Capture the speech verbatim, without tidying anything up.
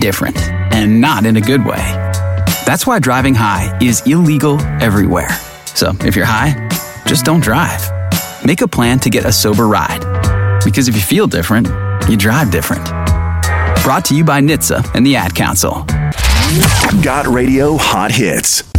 different, and not in a good way. That's why driving high is illegal everywhere. So if you're high, just don't drive. Make a plan to get a sober ride. Because if you feel different, you drive different. Brought to you by N H T S A and the Ad Council. Got Radio Hot Hits.